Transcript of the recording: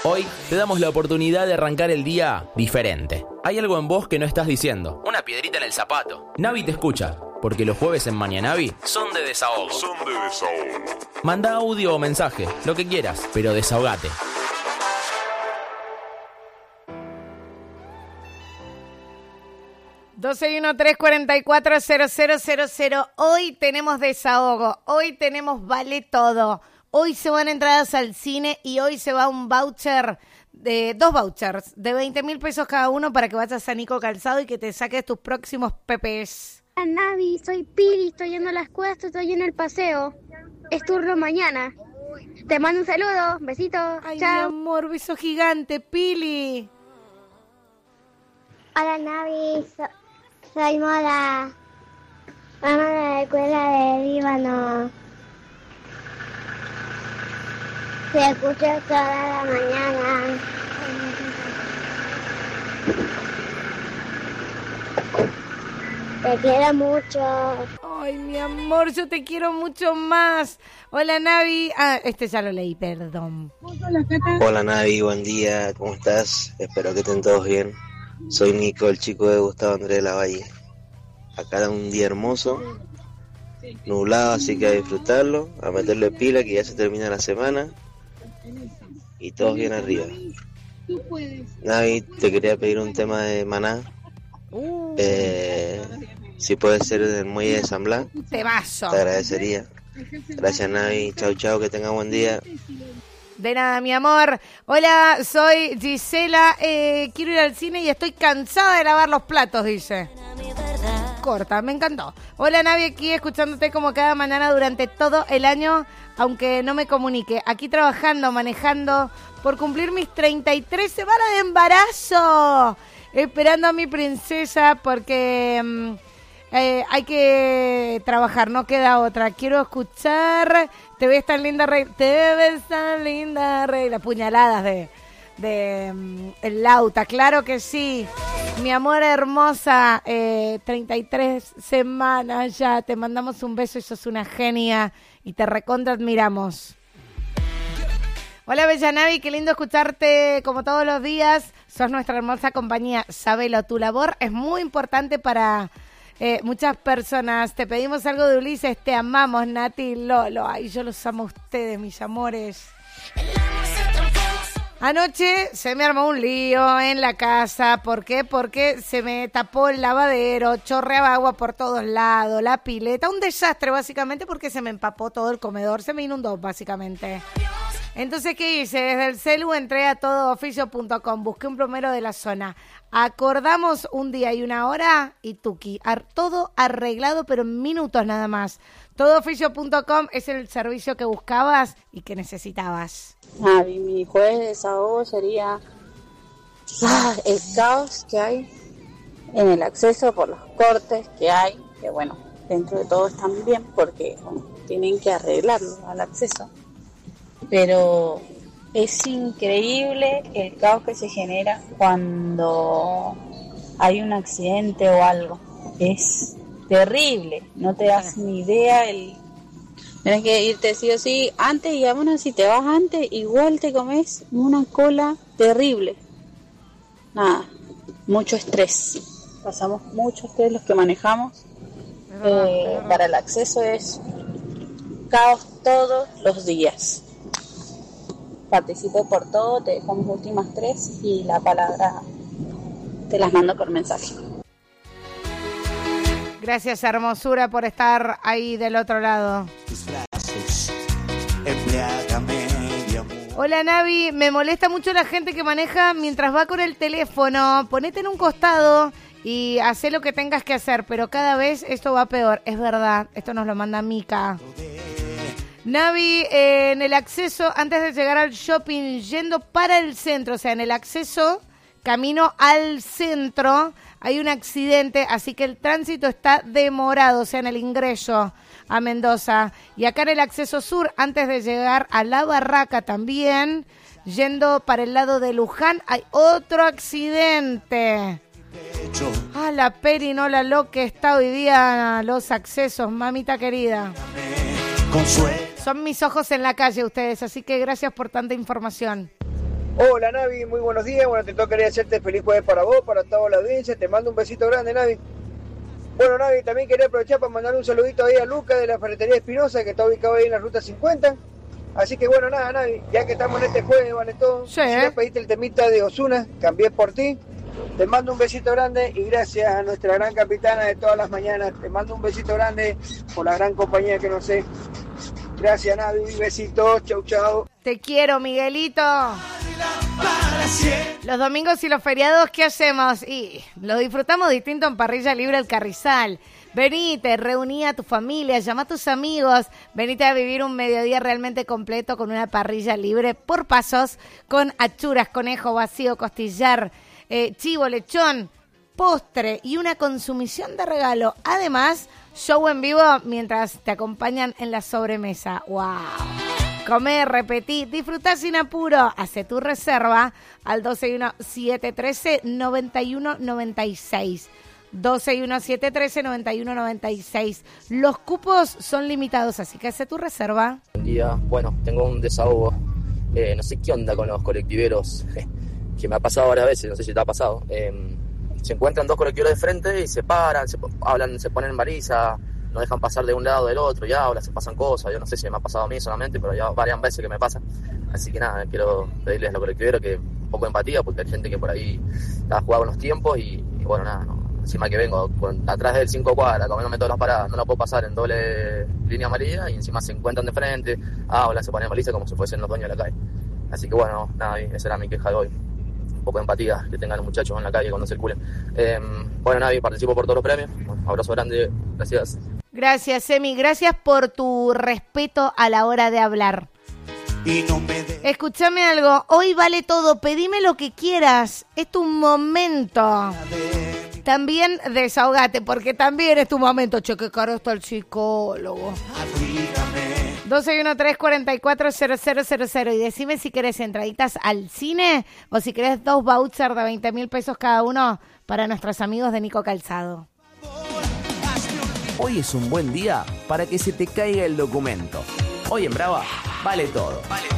Hoy te damos la oportunidad de arrancar el día diferente. Hay algo en vos que no estás diciendo. Una piedrita en el zapato. Navi te escucha, porque los jueves en Mañanavi son de desahogo. Manda audio o mensaje, lo que quieras, pero desahogate. (261-344-0000). Hoy tenemos desahogo, hoy tenemos vale todo. Hoy se van entradas al cine y hoy se va un voucher, dos vouchers de 20.000 pesos cada uno para que vayas a Nico Calzado y que te saques tus próximos pepes. Hola Navi, soy Pili, estoy yendo a la escuela, estoy en el paseo. Es turno mañana. Te mando un saludo, besito, Ay, chao. mi amor, beso gigante, Pili. Hola Navi, soy Moda. Vamos a la escuela de Líbano. Te escucho toda la mañana. Te quiero mucho. Ay, mi amor, yo te quiero mucho más. Hola, Navi. Ah, este ya lo leí, perdón. Hola Navi, buen día, ¿cómo estás? Espero que estén todos bien. Soy Nico, el chico de Gustavo Andrés de la Valle. Acá un día hermoso, nublado, así que a disfrutarlo, a meterle pila que ya se termina la semana y todos bien arriba. Navi, te quería pedir un tema de Maná, si puede ser del muelle de San Blas, Te vaso. te agradecería. Gracias Navi, chau chau, que tenga buen día. De nada, mi amor. Hola, soy Gisela. Quiero ir al cine y estoy cansada de lavar los platos, dice. Corta, me encantó. Hola, Navi, aquí escuchándote como cada mañana durante todo el año, aunque no me comunique. Aquí trabajando, manejando, por cumplir mis 33 semanas de embarazo. Esperando a mi princesa porque hay que trabajar, no queda otra. Quiero escuchar Te ves tan linda, rey. Te ves tan linda, rey. Las puñaladas de el Lauta, claro que sí. Mi amor hermosa, 33 semanas ya. Te mandamos un beso y sos una genia y te recontra admiramos. Hola, Bella Navi, qué lindo escucharte como todos los días. Sos nuestra hermosa compañía. Sabelo, tu labor es muy importante para muchas personas. Te pedimos algo de Ulises. Te amamos, Nati y Lolo. Ay, yo los amo a ustedes, mis amores. Anoche se me armó un lío en la casa. ¿Por qué? Porque se me tapó el lavadero, chorreaba agua por todos lados, la pileta. Un desastre, básicamente, porque se me empapó todo el comedor. Se me inundó, básicamente. Entonces, ¿qué hice? Desde el celu entré a todooficio.com, busqué un plomero de la zona. Acordamos un día y una hora y tuki. Todo arreglado, pero en minutos nada más. Todooficio.com es el servicio que buscabas y que necesitabas. Navi, mi jueves de desahogo sería el caos que hay en el acceso por los cortes que hay, que bueno, dentro de todo están bien porque tienen que arreglarlo al acceso. Pero es increíble el caos que se genera cuando hay un accidente o algo. Es terrible, no te das ni idea. Tienes que irte sí o sí antes y vámonos, si te vas antes igual te comes una cola terrible. Nada, mucho estrés. Pasamos mucho estrés los que manejamos. Para el acceso es caos todos los días. Participé por todo, te dejo mis últimas 3 y la palabra te las mando por mensaje. Gracias, hermosura, por estar ahí del otro lado. Hola, Navi, me molesta mucho la gente que maneja mientras va con el teléfono. Ponete en un costado y hacé lo que tengas que hacer, pero cada vez esto va peor. Es verdad, esto nos lo manda Mica. Navi, en el acceso, antes de llegar al shopping, yendo para el centro, o sea, en el acceso, camino al centro, hay un accidente, así que el tránsito está demorado, o sea, en el ingreso a Mendoza. Y acá en el acceso sur, antes de llegar a La Barraca también, yendo para el lado de Luján, hay otro accidente. Ah, la perinola, lo que está hoy día los accesos, mamita querida. Son mis ojos en la calle ustedes, así que gracias por tanta información. Hola Navi, muy buenos días. Bueno, te tocaría hacerte feliz jueves para vos, para toda la audiencia. Te mando un besito grande, Navi. Bueno, Navi, también quería aprovechar para mandar un saludito ahí a Luca de la Ferretería Espinosa, que está ubicado ahí en la ruta 50. Así que bueno, nada, Navi, ya que estamos en este jueves, vale todo. Sí. Si ya pediste el temita de Ozuna, cambié por ti. Te mando un besito grande y gracias a nuestra gran capitana de todas las mañanas. Te mando un besito grande por la gran compañía que nos sé. Gracias, Navi, besitos, chau, chau. Te quiero, Miguelito. Los domingos y los feriados, ¿qué hacemos? Y lo disfrutamos distinto en Parrilla Libre El Carrizal. Venite, reuní a tu familia, llama a tus amigos, venite a vivir un mediodía realmente completo con una parrilla libre por pasos, con achuras, conejo, vacío, costillar, chivo, lechón, postre y una consumición de regalo. Además, show en vivo mientras te acompañan en la sobremesa. ¡Wow! Comé, repetí, disfrutá sin apuro. Hace tu reserva al 261-713-9196. 261-713-9196. Los cupos son limitados, así que hace tu reserva. Buen día. Bueno, tengo un desahogo. No sé qué onda con los colectiveros, que me ha pasado varias veces, no sé si te ha pasado. Se encuentran dos colectiveros de frente y se paran, hablan, se ponen en baliza, no dejan pasar de un lado del otro y hablan, se pasan cosas. Yo no sé si me ha pasado a mí solamente, pero ya varias veces que me pasa. Así que nada, quiero pedirles a los colectiveros que un poco de empatía, porque hay gente que por ahí está jugando con los tiempos y bueno, nada, no. Encima que vengo atrás del 5 cuadras, comiéndome todas las paradas, no la puedo pasar en doble línea amarilla y encima se encuentran de frente, hablan, se ponen en baliza como si fuesen los dueños de la calle. Así que bueno, nada, esa era mi queja de hoy. Un poco de empatía que tengan los muchachos en la calle cuando circulen. Bueno, Navi, participo por todos los premios. Un abrazo grande, gracias. Gracias, Emi, gracias por tu respeto a la hora de hablar. Escúchame algo, hoy vale todo, pedime lo que quieras, es tu momento. También desahogate, porque también es tu momento. Che, qué caro está el psicólogo. 261-344-0000 y decime si querés entraditas al cine o si querés 2 vouchers de 20.000 pesos cada uno para nuestros amigos de Nico Calzado. Hoy es un buen día para que se te caiga el documento. Hoy en Brava vale todo.